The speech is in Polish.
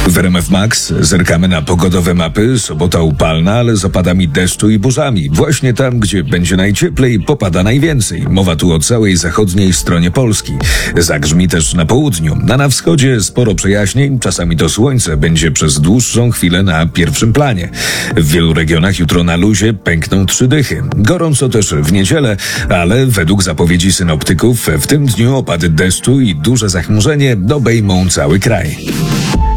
W RMF Max zerkamy na pogodowe mapy. Sobota upalna, ale z opadami deszczu i burzami. Właśnie tam, gdzie będzie najcieplej, popada najwięcej. Mowa tu o całej zachodniej stronie Polski. Zagrzmi też na południu. Na wschodzie sporo przejaśnień. Czasami to słońce będzie przez dłuższą chwilę na pierwszym planie. W wielu regionach jutro na luzie pękną 3 dychy. Gorąco też w niedzielę, ale według zapowiedzi synoptyków w tym dniu opady deszczu i duże zachmurzenie obejmą cały kraj.